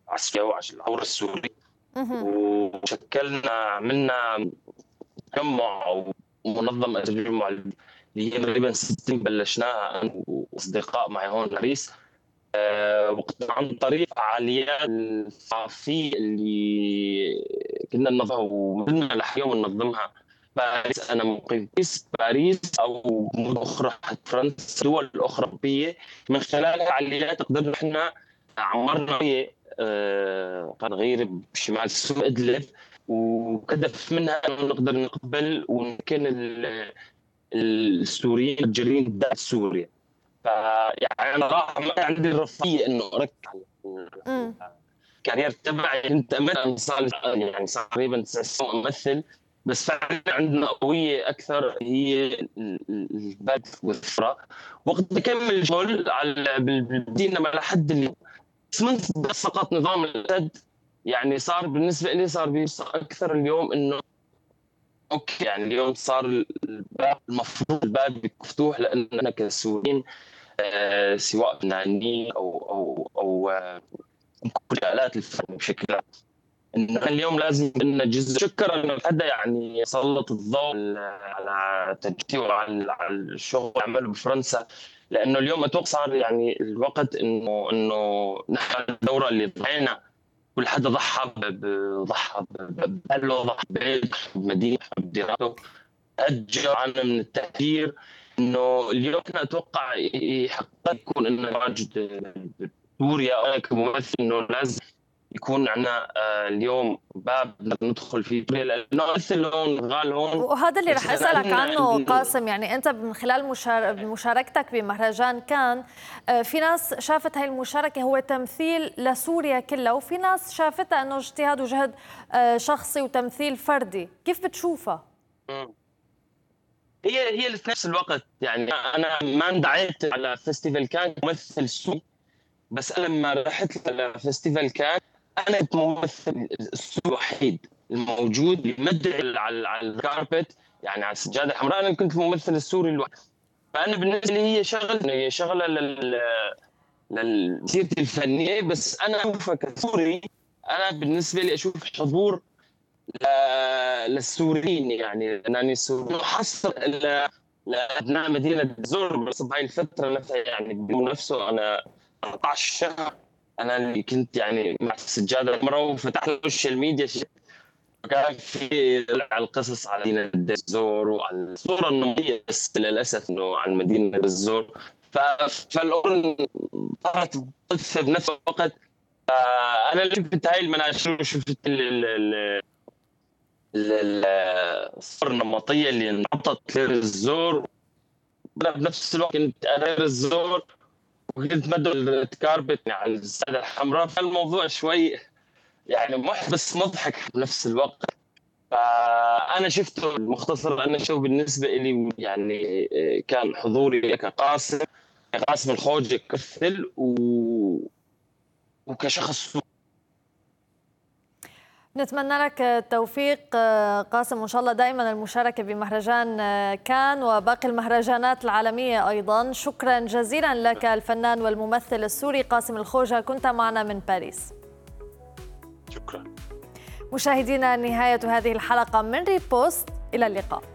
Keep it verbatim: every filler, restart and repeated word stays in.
عسكرية وعلى الثورة السورية، وشكلنا عملنا تجمع أو منظمة تجمع اللي هي تقريبا ستين بلشناها أنا وأصدقاء معي هون باريس. آه، وقت عن طريق فعاليات الثقافية اللي كنا ننظمها ومدنا لحيوم ننظمها باريس. أنا مقيم في باريس أو مدن أخرى فرنسا دول أخرى أوروبية. من خلال فعاليات قدرنا إحنا عمرنا قرية آه، صغيرة بشمال سوريا إدلب، وهدف منها أنه نقدر نقبل ونمكن ال- السوريين المهاجرين بداخل سوريا. فيعني انا راح ما عندي الرفاهيه انه اركز على امم الكارير تبعي. كنت امثل صار لي يعني صار تقريبا تسع سنين امثل، بس فعلا عندنا قويه اكثر هي الباد والثراء. وقت بكمل شغل على بالمدينه ما لحد اليوم، بس من سقط نظام الاسد يعني صار بالنسبه لي صار بيوصل اكثر اليوم انه اوكي، يعني اليوم صار الباب المفروض الباب يكون مفتوح لاننا كسوريين آه، سواء فنانين او او او آه، مجالات الفن بشكل عام، انه اليوم لازم ان جزء شكر انه حدا يعني يسلط الضوء على تجربتي وعلى على الشغل اللي عمله بفرنسا. لانه اليوم اتوقع صار يعني الوقت انه انه نحن الدوره اللي ضحينا، كل حدا ضحى ب- ضحى ببلده، ضحى ببيته، ضحى بمدينه، ضحى بدراسته، هجر عنا من التأثير. انه اليوم انا اتوقع يحق يكون انه واجد سوريا انا كممثل انه لازم يكون عندنا آه، اليوم باب ندخل فيه سوريا، لانه مثل هون غال هون. وهذا اللي بس رح انا أسألك عندنا عنه عندنا قاسم. يعني أنت من خلال مشار... مشاركتك بمهرجان كان، آه، في ناس شافت هاي المشاركة هو تمثيل لسوريا كلها، وفي ناس شافتها أنه اجتهاد وجهد آه، شخصي وتمثيل فردي. كيف بتشوفها؟ هي هي في نفس الوقت. يعني انا ما اندعيت على فيستيفال كان ممثل سوري، بس انا لما رحت لفيستيفال كان انا كنت ممثل السوري الوحيد الموجود يمدح على على الكاربت، يعني على السجاده الحمراء. انا كنت الممثل السوري الوحيد. فانا بالنسبه لي هي شغله هي شغله لل للسيرتي الفنيه. بس انا اشوفها كسوري، انا بالنسبه لي اشوف حضور ل- للسوريين، يعني لانني سوري محصر ل- لابناء مدينه زور. بس بهاي الفتره نفسها يعني بنفسه انا أربعة عشر شهر انا اللي كنت يعني مع السجاده الحمراء، وفتحت السوشيال ميديا كان في على القصص على مدينه الزور وعلى الصوره النمطيه، بس للاسف انه عن مدينه الزور. ف- فالاردن صارت قصه بنفس الوقت. فانا اللي شفت هاي المناشير وشفت ال- ال- ال- ال- الصور النمطيه اللي انعطت غير الزور. انا بنفس الوقت كنت غير الزور وكنت مدوا الكاربت على الساده الحمراء. فالموضوع شوي يعني محبط بس مضحك بنفس الوقت. فانا شفته المختصر انا شو بالنسبه لي يعني كان حضوري كقاسم كقاسم الخوجي كممثل و... وكشخص. نتمنى لك التوفيق قاسم، وإن شاء الله دائما المشاركة بمهرجان كان وباقي المهرجانات العالمية أيضا. شكرا جزيلا لك الفنان والممثل السوري قاسم الخوجة، كنت معنا من باريس. شكرا. مشاهدينا، نهاية هذه الحلقة من ريبوست، إلى اللقاء.